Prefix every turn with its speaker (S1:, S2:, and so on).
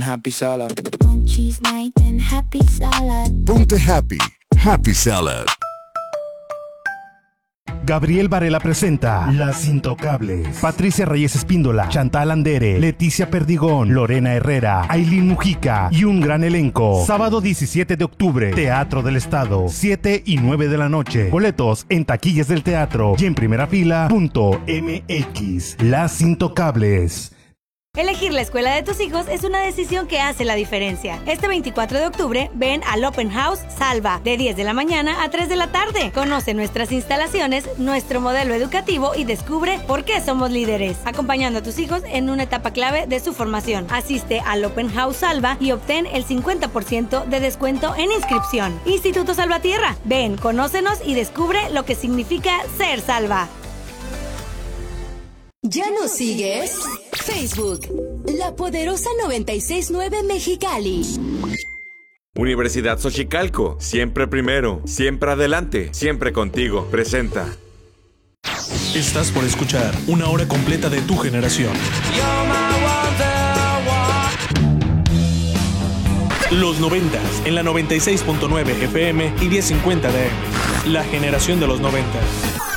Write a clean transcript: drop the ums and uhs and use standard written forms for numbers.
S1: happy salad.
S2: Cheese night and happy salad.
S3: Ponte happy. Happy Salad.
S4: Gabriel Varela presenta Las Intocables. Patricia Reyes Espíndola, Chantal Andere, Leticia Perdigón, Lorena Herrera, Ailín Mujica y un gran elenco. Sábado 17 de octubre, Teatro del Estado, 7 y 9 de la noche. Boletos en taquillas del teatro y en primerafila.mx. Las Intocables.
S5: Elegir la escuela de tus hijos es una decisión que hace la diferencia. Este 24 de octubre, ven al Open House Salva, de 10 de la mañana a 3 de la tarde. Conoce nuestras instalaciones, nuestro modelo educativo y descubre por qué somos líderes, acompañando a tus hijos en una etapa clave de su formación. Asiste al Open House Salva y obtén el 50% de descuento en inscripción. Instituto Salvatierra, ven, conócenos y descubre lo que significa ser Salva.
S6: ¿Ya nos sigues? Facebook, La Poderosa 969 Mexicali.
S7: Universidad Xochicalco, siempre primero, siempre adelante, siempre contigo. Presenta.
S8: Estás por escuchar una hora completa de tu generación. Los 90s en la 96.9 FM y 1050 de AM. La generación de los 90.